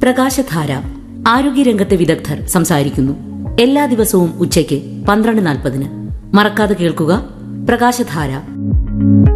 പ്രകാശധാര ആരോഗ്യരംഗത്തെ വിദഗ്ധർ സംസാരിക്കുന്നു. എല്ലാ ദിവസവും ഉച്ചയ്ക്ക് 12:40. മറക്കാതെ കേൾക്കുക പ്രകാശധാര.